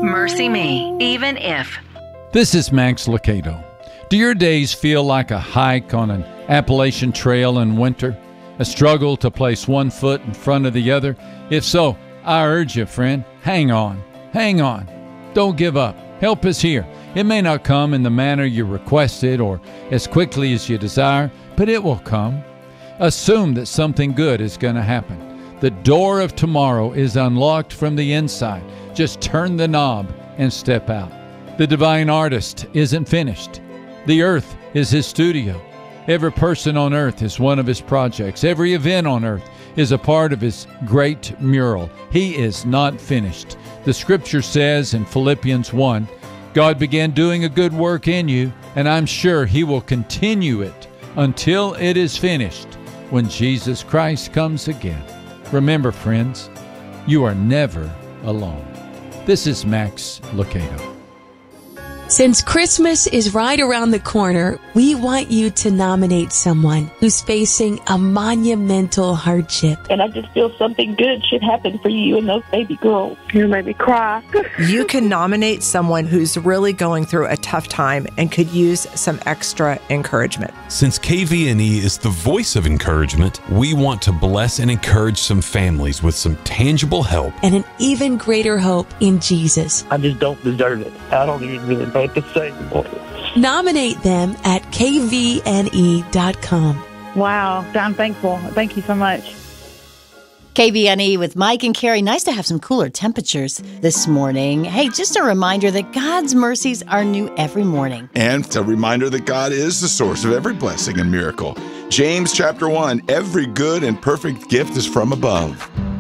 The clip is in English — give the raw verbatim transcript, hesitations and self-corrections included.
Mercy Me, even if. This is Max Lucado. Do your days feel like a hike on an Appalachian trail in winter? A struggle to place one foot in front of the other? If so, I urge you, friend, hang on. Hang on. Don't give up. Help is here. It may not come in the manner you requested or as quickly as you desire, but it will come. Assume that something good is going to happen. The door of tomorrow is unlocked from the inside. Just turn the knob and step out. The divine artist isn't finished. The earth is his studio. Every person on earth is one of his projects. Every event on earth is a part of his great mural. He is not finished. The scripture says in Philippians one, God began doing a good work in you, and I'm sure he will continue it until it is finished when Jesus Christ comes again. Remember, friends, you are never alone. This is Max Lucado. Since Christmas is right around the corner, we want you to nominate someone who's facing a monumental hardship. And I just feel something good should happen for you and those baby girls. You made me cry. You can nominate someone who's really going through a tough time and could use some extra encouragement. Since K V N E is the voice of encouragement, we want to bless and encourage some families with some tangible help. And an even greater hope in Jesus. I just don't deserve it. I don't even really know what to say anymore. Nominate them at K V N E dot com. Wow, I'm thankful. Thank you so much. K V N E with Mike and Carrie. Nice to have some cooler temperatures this morning. Hey, just a reminder that God's mercies are new every morning. And a reminder that God is the source of every blessing and miracle. James chapter one, every good and perfect gift is from above.